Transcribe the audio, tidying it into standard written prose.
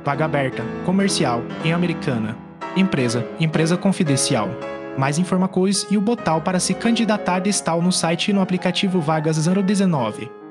Vaga aberta, comercial, em Americana. Empresa, empresa confidencial. Mais informações e o botão para se candidatar está no site e no aplicativo Vagas 019.